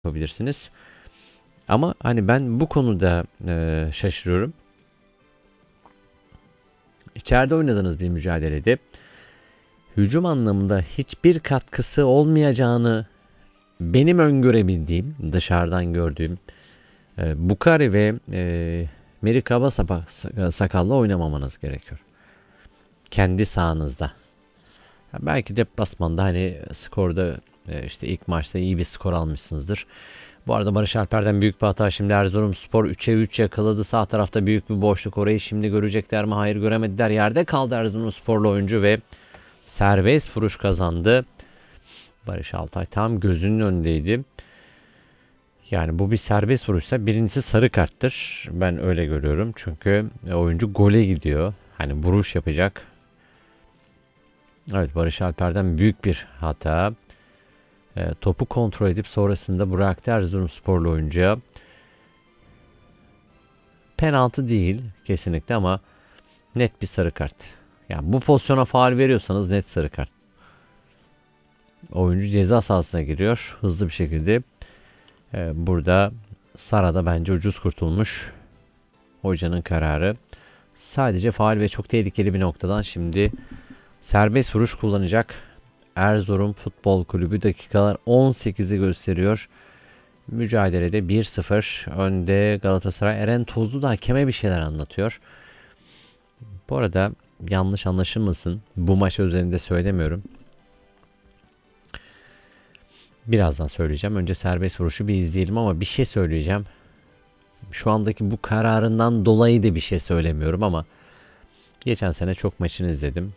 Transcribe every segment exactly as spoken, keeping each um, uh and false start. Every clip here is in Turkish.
yapabilirsiniz. Ama hani ben bu konuda e, şaşırıyorum. İçeride oynadığınız bir mücadelede hücum anlamında hiçbir katkısı olmayacağını benim öngörebildiğim, dışarıdan gördüğüm e, Bukari ve e, Meri Kabasakal'la oynamamanız gerekiyor. Kendi sahanızda. Belki deplasmanda hani skorda e, işte ilk maçta iyi bir skor almışsınızdır. Bu arada Barış Alper'den büyük bir hata. Şimdi Erzurumspor üçe üç yakaladı. Sağ tarafta büyük bir boşluk. Orayı şimdi görecekler mi? Hayır, göremediler. Yerde kaldı Erzurumsporlu oyuncu ve serbest vuruş kazandı. Barış Altay tam gözünün önündeydi. Yani bu bir serbest vuruşsa birincisi sarı karttır. Ben öyle görüyorum. Çünkü oyuncu gole gidiyor. Hani vuruş yapacak. Evet, Barış Alper'den büyük bir hata. E, topu kontrol edip sonrasında bıraktı Erzurumsporlu oyuncuya. Penaltı değil kesinlikle ama net bir sarı kart. Yani bu pozisyona faul veriyorsanız net sarı kart. Oyuncu ceza sahasına giriyor hızlı bir şekilde. E, burada Sara da bence ucuz kurtulmuş. Hocanın kararı. Sadece faul ve çok tehlikeli bir noktadan şimdi serbest vuruş kullanacak. Erzurum Futbol Kulübü dakikalar on sekizi gösteriyor. Mücadelede bir sıfır önde Galatasaray. Eren Tozlu da hakeme bir şeyler anlatıyor. Bu arada yanlış anlaşılmasın. Bu maç özelinde söylemiyorum. Birazdan söyleyeceğim. Önce serbest vuruşu bir izleyelim ama bir şey söyleyeceğim. Şu andaki bu kararından dolayı da bir şey söylemiyorum ama geçen sene çok maçını izledim.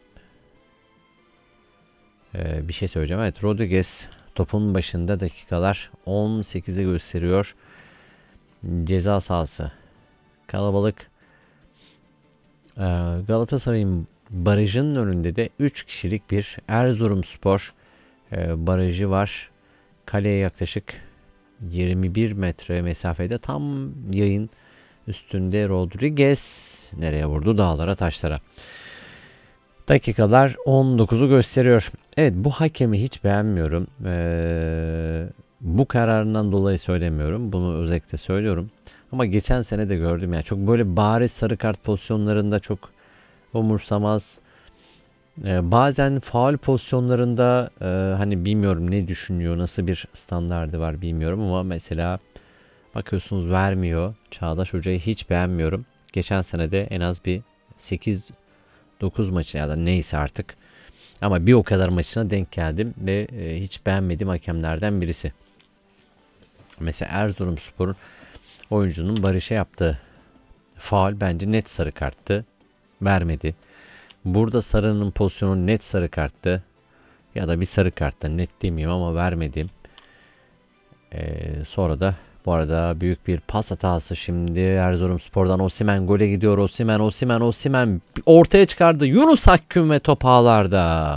Ee, bir şey söyleyeceğim. Evet, Rodriguez topun başında dakikalar on sekizi gösteriyor. Ceza sahası kalabalık. Ee, Galatasaray'ın barajının önünde de üç kişilik bir Erzurumspor e, barajı var. Kaleye yaklaşık yirmi bir metre mesafede, tam yayın üstünde Rodriguez nereye vurdu? Dağlara, taşlara. Dakikalar on dokuzu gösteriyor. Evet, bu hakemi hiç beğenmiyorum. Ee, bu kararından dolayı söylemiyorum. Bunu özellikle söylüyorum. Ama geçen sene de gördüm. Yani çok böyle bariz sarı kart pozisyonlarında çok umursamaz. Ee, bazen faul pozisyonlarında e, hani bilmiyorum ne düşünüyor, nasıl bir standardı var bilmiyorum ama mesela bakıyorsunuz vermiyor. Çağdaş Hoca'yı hiç beğenmiyorum. Geçen sene de en az bir sekiz dokuz maçı ya da neyse artık. Ama bir o kadar maçına denk geldim ve e, hiç beğenmediğim hakemlerden birisi. Mesela Erzurumspor'un oyuncunun Barış'a yaptığı faul bence net sarı karttı. Vermedi. Burada Sarı'nın pozisyonu net sarı karttı. Ya da bir sarı karttı, net demeyeyim ama vermedi. Ee, sonra da bu arada büyük bir pas hatası şimdi Erzurumspor'dan. Osimhen gole gidiyor. Osimhen, Osimhen, Osimhen ortaya çıkardı. Yunus Akgün ve top ağlarda.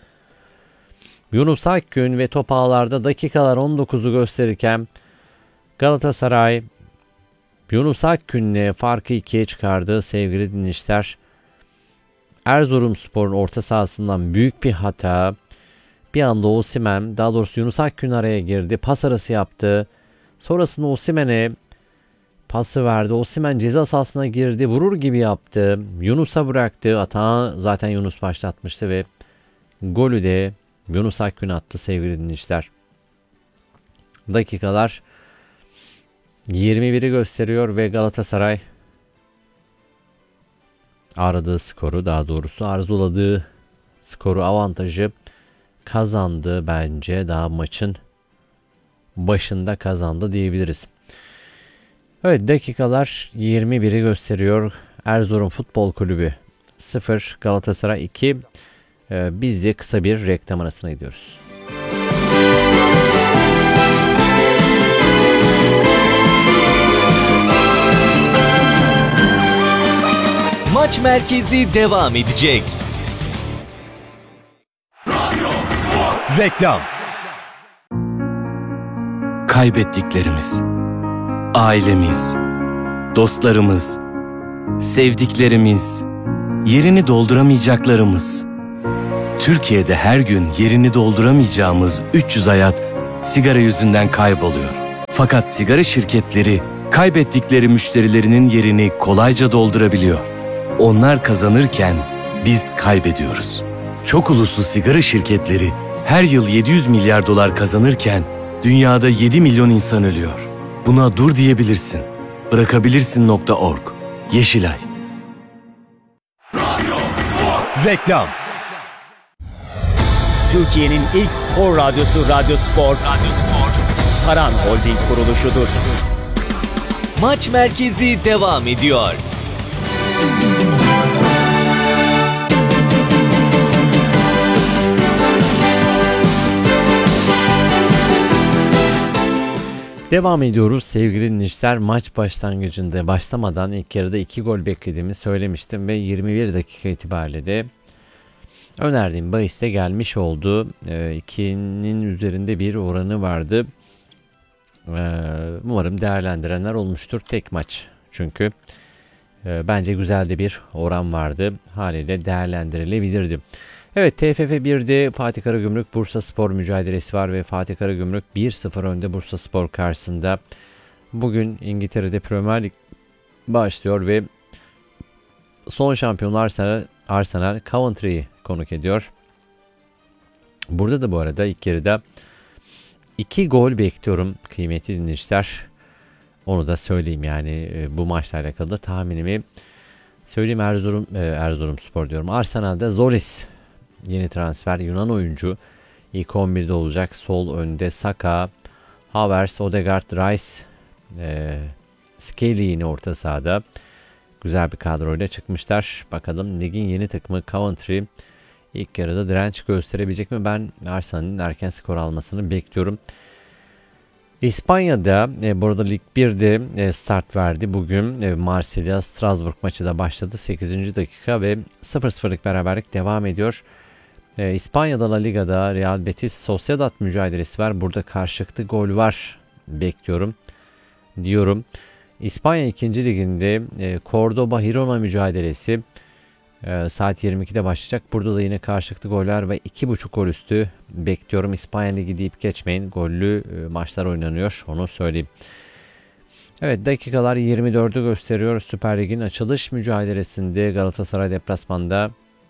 Yunus Akgün ve top ağlarda dakikalar on dokuzu gösterirken Galatasaray Yunus Akgün'le farkı ikiye çıkardı sevgili dinleyiciler. Erzurumspor'un orta sahasından büyük bir hata. Bir anda Osimhen, daha doğrusu Yunus Akgün araya girdi. Pas arası yaptı. Sonrasında Osimhen'e pası verdi. Osimhen ceza sahasına girdi. Vurur gibi yaptı. Yunus'a bıraktı. Atağı zaten Yunus başlatmıştı ve golü de Yunus Akgün attı sevgili dinleyiciler. Dakikalar yirmi biri gösteriyor ve Galatasaray aradığı skoru, daha doğrusu arzuladığı skoru, avantajı kazandı bence. Daha maçın başında kazandı diyebiliriz. Evet, dakikalar yirmi biri gösteriyor. Erzurum Futbol Kulübü sıfır, Galatasaray iki. Ee, biz de kısa bir reklam arasına gidiyoruz. Maç merkezi devam edecek. Reklam. Kaybettiklerimiz, ailemiz, dostlarımız, sevdiklerimiz, yerini dolduramayacaklarımız. Türkiye'de her gün yerini dolduramayacağımız üç yüz hayat sigara yüzünden kayboluyor. Fakat sigara şirketleri kaybettikleri müşterilerinin yerini kolayca doldurabiliyor. Onlar kazanırken biz kaybediyoruz. Çok uluslu sigara şirketleri her yıl yedi yüz milyar dolar kazanırken dünyada yedi milyon insan ölüyor. Buna dur diyebilirsin. Bırakabilirsin nokta org. Yeşilay. Reklam. Türkiye'nin ilk spor radyosu Radyo Spor, Radyo Spor, Saran Holding kuruluşudur. Maç Merkezi devam ediyor. Devam ediyoruz sevgili dinleyiciler. Maç başlangıcında başlamadan ilk yarıda iki gol beklediğimi söylemiştim ve yirmi bir dakika itibariyle de önerdiğim bahiste gelmiş oldu. ikinin üzerinde bir oranı vardı. Ee, umarım değerlendirenler olmuştur. Tek maç çünkü e, bence güzel de bir oran vardı. Haliyle değerlendirilebilirdi. Evet, T F F birde Fatih Karagümrük Bursaspor mücadelesi var ve Fatih Karagümrük bir sıfır önde Bursaspor karşısında. Bugün İngiltere'de Premier Lig başlıyor ve son şampiyonlar Arsenal, Arsenal Coventry'yi konuk ediyor. Burada da bu arada ilk yarıda iki gol bekliyorum kıymetli dinleyiciler. Onu da söyleyeyim, yani e, bu maçla alakalı da tahminimi söyleyeyim. Erzurum e, Erzurumspor diyorum. Arsenal'de Zolis yeni transfer, Yunan oyuncu, ilk on birde olacak. Sol önde Saka, Havertz, Odegaard, Rice, e, Skelly yine orta sahada. Güzel bir kadroyla çıkmışlar. Bakalım ligin yeni takımı Coventry ilk yarıda direnç gösterebilecek mi? Ben Arsenal'in erken skor almasını bekliyorum. İspanya'da e, burada Lig birde e, start verdi. Bugün e, Marsilya Strasbourg maçı da başladı. sekizinci dakika ve sıfır sıfırlık beraberlik devam ediyor. E, İspanya'da La Liga'da Real Betis Sociedad mücadelesi var. Burada karşılıklı gol var. Bekliyorum diyorum. İspanya ikinci liginde e, Cordoba Girona mücadelesi e, saat yirmi ikide başlayacak. Burada da yine karşılıklı goller ve iki buçuk gol üstü bekliyorum. İspanya Ligi deyip geçmeyin. Gollü e, maçlar oynanıyor. Onu söyleyeyim. Evet, dakikalar yirmi dördü gösteriyor. Süper Lig'in açılış mücadelesinde Galatasaray deplasmanda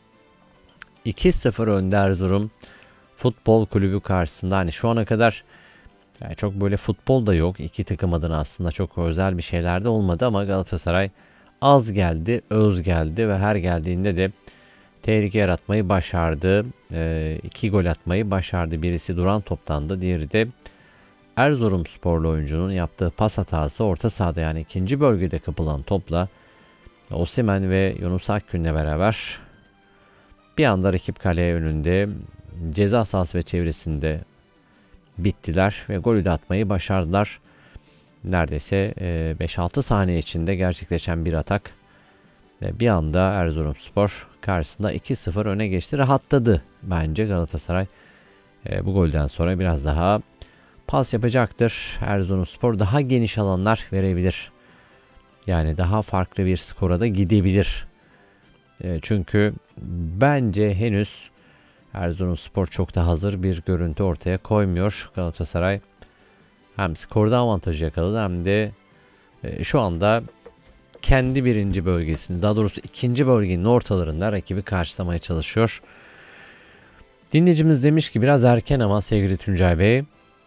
iki sıfır önde Erzurum Futbol Kulübü karşısında. Hani şu ana kadar yani çok böyle futbol da yok. İki takım adına aslında çok özel bir şeyler de olmadı ama Galatasaray az geldi, öz geldi ve her geldiğinde de tehlike yaratmayı başardı. E, iki gol atmayı başardı. Birisi duran toptandı, diğeri de Erzurumsporlu oyuncunun yaptığı pas hatası orta sahada, yani ikinci bölgede kapılan topla Osimhen ve Yunus Akgün'le beraber bir anda rakip kaleye önünde ceza sahası ve çevresinde bittiler ve golü de atmayı başardılar. Neredeyse beş altı saniye içinde gerçekleşen bir atak ve bir anda Erzurumspor karşısında iki sıfır öne geçti. Rahatladı bence Galatasaray. Bu golden sonra biraz daha pas yapacaktır. Erzurumspor daha geniş alanlar verebilir. Yani daha farklı bir skora da gidebilir. Çünkü bence henüz Erzurumspor çok da hazır bir görüntü ortaya koymuyor. Galatasaray hem skorda avantajı yakaladı hem de e, şu anda kendi birinci bölgesinde, daha doğrusu ikinci bölgenin ortalarında rakibi karşılamaya çalışıyor. Dinleyicimiz demiş ki biraz erken ama sevgili Tuncay Bey,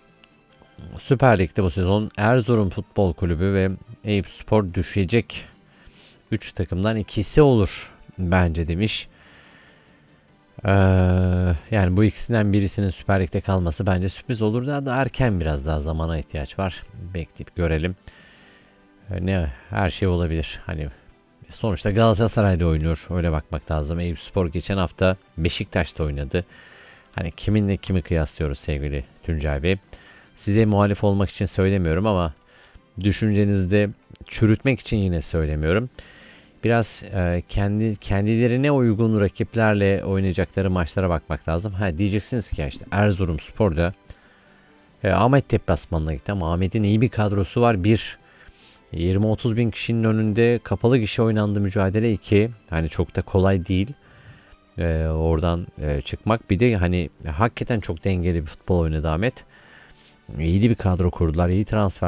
Süper Lig'de bu sezon Erzurum Futbol Kulübü ve Eyüpspor düşecek üç takımdan ikisi olur bence demiş. Ee, yani bu ikisinden birisinin Süper Lig'de kalması bence sürpriz olur. Daha da erken, biraz daha zamana ihtiyaç var. Bekleyip görelim. Ee, ne her şey olabilir. Hani sonuçta Galatasaray'da oynuyor. Öyle bakmak lazım. Eyüpspor geçen hafta Beşiktaş'ta oynadı. Hani kiminle kimi kıyaslıyoruz sevgili Tuncay Bey? Size muhalif olmak için söylemiyorum ama düşüncenizde çürütmek için yine söylemiyorum. Biraz e, kendi kendilerine uygun rakiplerle oynayacakları maçlara bakmak lazım. Ha, diyeceksiniz ki işte Erzurumspor'da e, Ahmet deplasmanına gitti ama Ahmet'in iyi bir kadrosu var. Bir yirmi otuz bin kişinin önünde kapalı gişe oynandı mücadele. iki hani çok da kolay değil e, oradan e, çıkmak. Bir de hani hakikaten çok dengeli bir futbol oynadı Ahmet. İyi bir kadro kurdular, iyi transferler